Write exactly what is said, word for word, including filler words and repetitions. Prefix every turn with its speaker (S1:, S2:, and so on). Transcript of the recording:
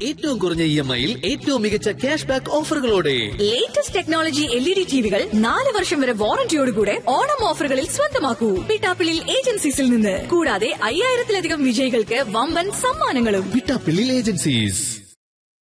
S1: ഏറ്റവും കുറഞ്ഞ E M ഐയിൽ ഏറ്റവും മികച്ച cash back ഓഫറുകളോടെ
S2: latest technology L E D ടിവികൾ നാല് വർഷം വരെ വാറന്റിയോടുകൂടെ ഓണം ഓഫറുകളിൽ സ്വന്തമാക്കൂ. പിട്ടാപ്പിളിൽ ഏജൻസീസിൽ നിന്ന്. കൂടാതെ അയ്യായിരത്തിലധികം വിജയികൾക്ക് വമ്പൻ സമ്മാനങ്ങളും.
S1: പിട്ടാപ്പിള്ളി ഏജൻസീസ്.